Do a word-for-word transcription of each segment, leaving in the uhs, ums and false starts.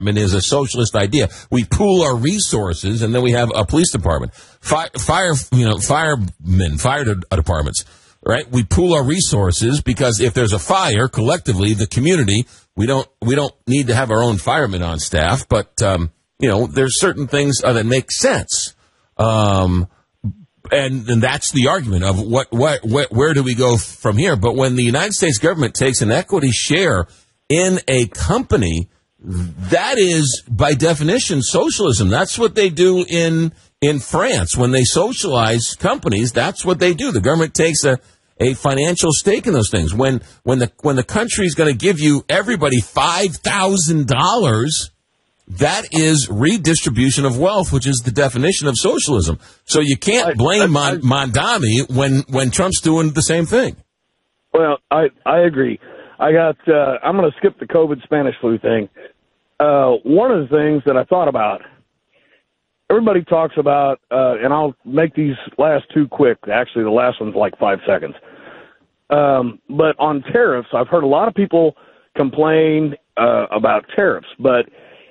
is a socialist idea. We pool our resources, and then we have a police department, fire, fire you know, firemen, fire departments, right? We pool our resources because if there's a fire, collectively, the community, we don't we don't need to have our own firemen on staff, but um, you know, there's certain things uh, that make sense. Um, And, and that's the argument of what, what, what, where do we go from here? But when the United States government takes an equity share in a company, that is, by definition, socialism. That's what they do in in France. When they socialize companies, that's what they do. The government takes a, a financial stake in those things. When when the when the country is going to give you everybody five thousand dollars, that is redistribution of wealth, which is the definition of socialism. So you can't blame I, I, Mon- Mondami when, when Trump's doing the same thing. Well, I, I agree. I got. Uh, I'm going to skip the COVID Spanish flu thing. Uh, one of the things that I thought about, everybody talks about, uh, and I'll make these last two quick. Actually, the last one's like five seconds. Um, but on tariffs, I've heard a lot of people complain uh, about tariffs, but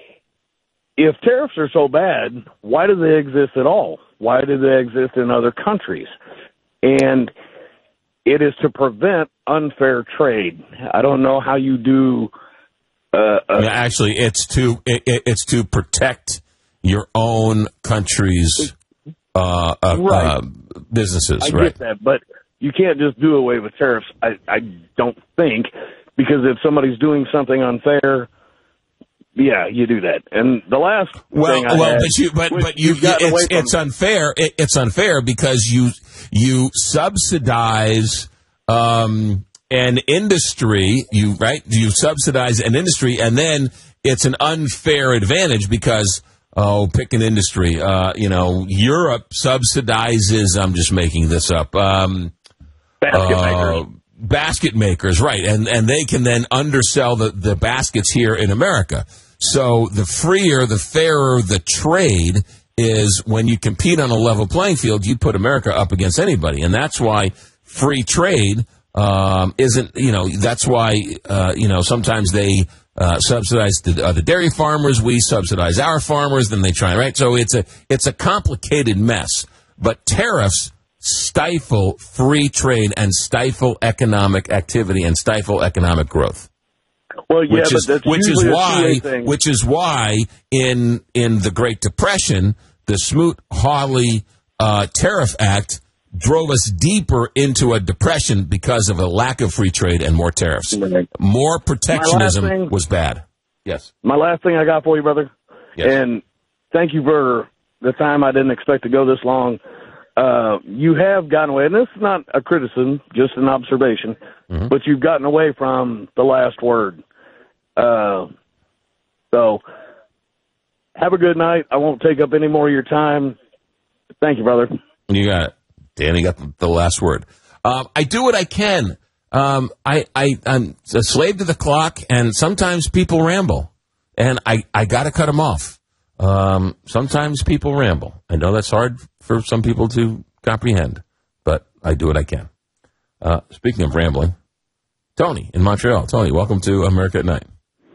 if tariffs are so bad, why do they exist at all? Why do they exist in other countries? And it is to prevent unfair trade. I don't know how you do. Uh, uh, yeah, actually, it's to it, it's to protect your own country's uh, uh, right. uh, businesses. I right. get that, but you can't just do away with tariffs. I, I don't think, because if somebody's doing something unfair, yeah, you do that. And the last well, thing I well, had, but you, but but you, you it's, it's unfair. It, it's unfair because you you subsidize um, an industry. You right? You subsidize an industry, and then it's an unfair advantage because oh, pick an industry. Uh, you know, Europe subsidizes. I'm just making this up. Um, basket uh, makers. Basket makers, right, and and they can then undersell the, the baskets here in America. So the freer, the fairer the trade is when you compete on a level playing field, you put America up against anybody. And that's why free trade um, isn't, you know, that's why, uh, you know, sometimes they uh, subsidize the, uh, the dairy farmers, we subsidize our farmers, then they try, right? So it's a it's a complicated mess. But tariffs stifle free trade and stifle economic activity and stifle economic growth. Well, yeah, which but is that's which is why thing. which is why in in the Great Depression the Smoot-Hawley uh, Tariff Act drove us deeper into a depression because of a lack of free trade and more tariffs. Right. More protectionism thing, was bad. Yes. My last thing I got for you, brother, yes. and thank you for the time. I didn't expect to go this long. Uh, you have gotten away, and this is not a criticism, just an observation, mm-hmm. but you've gotten away from the last word. Uh, so have a good night. I won't take up any more of your time. Thank you, brother. You got it. Danny got the last word. Um, I do what I can. Um, I, I, I'm a slave to the clock, and sometimes people ramble, and I, I got to cut them off. Um, sometimes people ramble. I know that's hard for some people to comprehend, but I do what I can. Uh, speaking of rambling, Tony in Montreal. Tony, welcome to America at Night.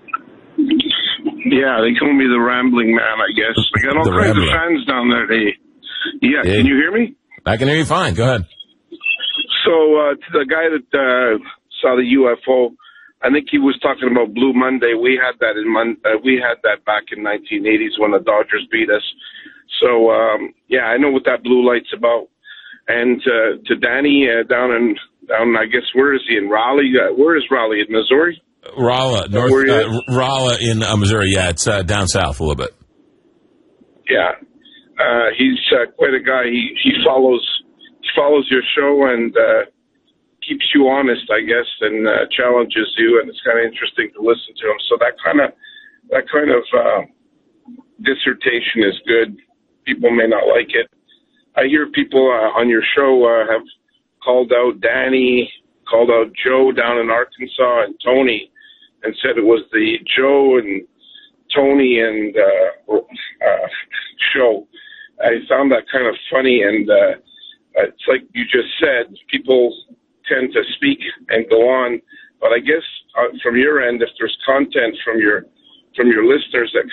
Yeah, they call me the rambling man, I guess. I got all The kinds rambler. of fans down there. They, yeah, Yeah. can you hear me? I can hear you fine. Go ahead. So uh, to the guy that uh, saw the U F O, I think he was talking about Blue Monday. We had that in Mon- uh, we had that back in nineteen eighties when the Dodgers beat us. So um, yeah, I know what that blue light's about. And uh, to Danny uh, down in down, I guess where is he in Raleigh? Uh, where is Raleigh in Missouri? Rolla, North uh, Rolla in uh, Missouri. Yeah, it's uh, down south a little bit. Yeah, uh, he's uh, quite a guy. He he follows he follows your show and uh, keeps you honest, I guess, and uh, challenges you, and it's kind of interesting to listen to him. So that kind of that kind of uh, dissertation is good. People may not like it. I hear people uh, on your show uh, have called out Danny, called out Joe down in Arkansas, and Tony, and said it was the Joe and Tony and uh, uh, show. I found that kind of funny, and uh, it's like you just said, people tend to speak and go on, but I guess uh, from your end, if there's content from your from your listeners that